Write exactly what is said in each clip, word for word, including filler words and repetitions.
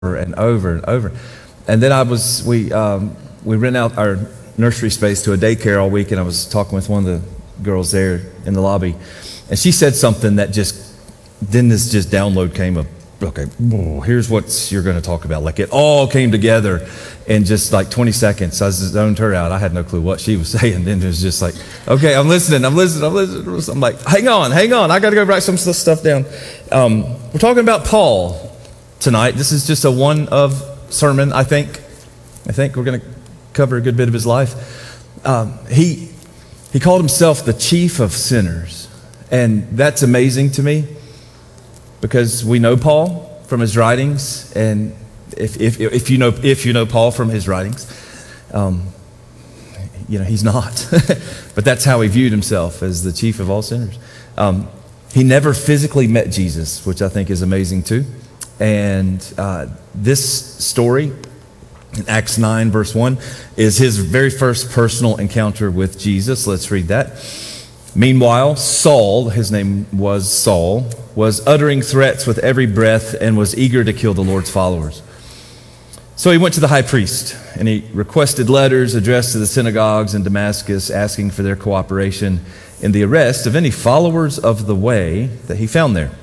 and over and over. And then I was, we, um, we rent out our nursery space to a daycare all week, and I was talking with one of the girls there in the lobby, and she said something that just, then this just download came of, okay, here's what you're going to talk about. Like it all came together in just like twenty seconds. I zoned her out. I had no clue what she was saying. Then it was just like, okay, I'm listening, I'm listening, I'm listening. I'm like, hang on, hang on. I got to go write some stuff down. Um, we're talking about Paul tonight. This is just a one of sermon, I think. I think we're going to cover a good bit of his life. Um, he, he called himself the chief of sinners. And that's amazing to me, because we know Paul from his writings, and if if if you know if you know Paul from his writings, um, you know he's not, but that's how he viewed himself, as the chief of all sinners. Um, he never physically met Jesus, which I think is amazing too. And uh, this story in Acts nine verse one is his very first personal encounter with Jesus. Let's read that. Meanwhile, Saul, his name was Saul, was uttering threats with every breath and was eager to kill the Lord's followers. So he went to the high priest, and he requested letters addressed to the synagogues in Damascus, asking for their cooperation in the arrest of any followers of the way that he found there.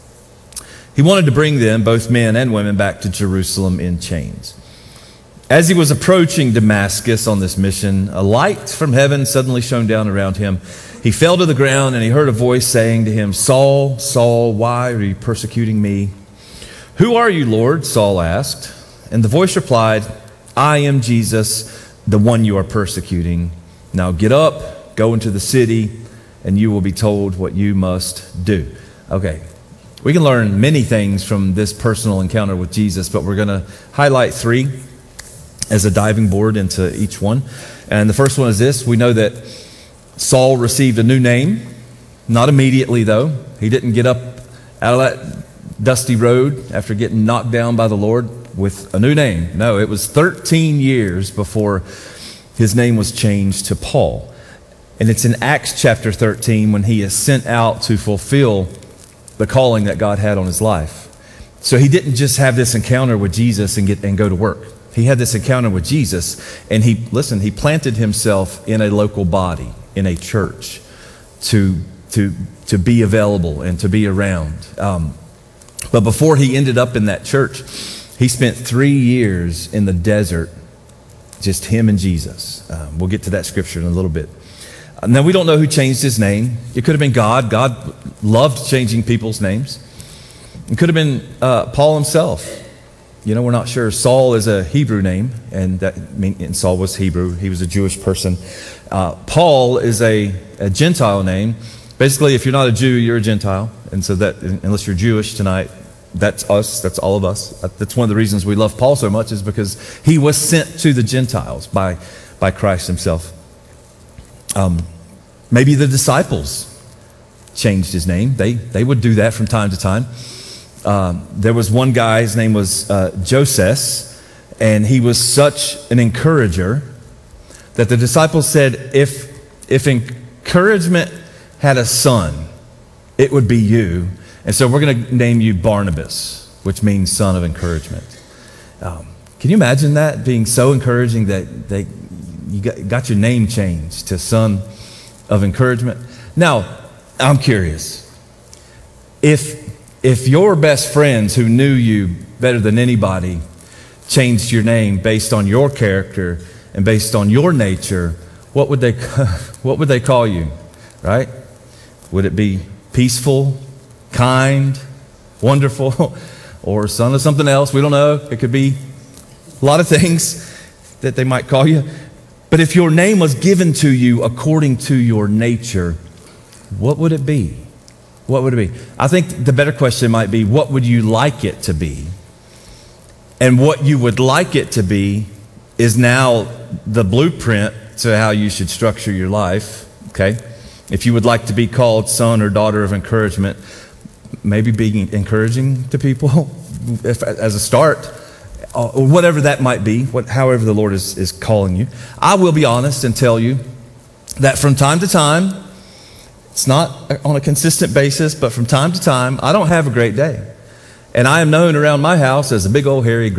He wanted to bring them, both men and women, back to Jerusalem in chains. As he was approaching Damascus on this mission, a light from heaven suddenly shone down around him. He fell to the ground, and he heard a voice saying to him, "Saul, Saul, why are you persecuting me?" "Who are you, Lord?" Saul asked. And the voice replied, "I am Jesus, the one you are persecuting. Now get up, go into the city, and you will be told what you must do." Okay, we can learn many things from this personal encounter with Jesus, but we're going to highlight three as a diving board into each one. And the first one is this. We know that Saul received a new name, not immediately though. He didn't get up out of that dusty road after getting knocked down by the Lord with a new name. No, it was thirteen years before his name was changed to Paul. And it's in Acts chapter thirteen when he is sent out to fulfill the calling that God had on his life. So he didn't just have this encounter with Jesus and get and go to work. He had this encounter with Jesus, and he, listen, he planted himself in a local body, in a church, to to to be available and to be around. Um, but before he ended up in that church, he spent three years in the desert, just him and Jesus. Um, we'll get to that scripture in a little bit. Now, we don't know who changed his name. It could have been God. God loved changing people's names. It could have been uh, Paul himself. You know, we're not sure. Saul is a Hebrew name, and that and Saul was Hebrew. He was a Jewish person. Uh, Paul is a, a Gentile name. Basically, if you're not a Jew, you're a Gentile. And so that, unless you're Jewish tonight, that's us. That's all of us. That's one of the reasons we love Paul so much, is because he was sent to the Gentiles by, by Christ himself. Um, maybe the disciples changed his name. They, they would do that from time to time. Um, there was one guy, his name was uh, Joseph, and he was such an encourager that the disciples said, if, if encouragement had a son, it would be you. And so we're going to name you Barnabas, which means son of encouragement. Um, can you imagine that, being so encouraging that they, you got, got your name changed to son of encouragement? Now, I'm curious. If If your best friends who knew you better than anybody changed your name based on your character and based on your nature, what would they what would they call you, right? Would it be peaceful, kind, wonderful, or son of something else? We don't know. It could be a lot of things that they might call you. But if your name was given to you according to your nature, what would it be? What would it be? I think the better question might be, what would you like it to be? And what you would like it to be is now the blueprint to how you should structure your life, okay? If you would like to be called son or daughter of encouragement, maybe being encouraging to people if, as a start, or whatever that might be, what, however the Lord is, is calling you. I will be honest and tell you that from time to time, it's not on a consistent basis, but from time to time, I don't have a great day. And I am known around my house as a big old hairy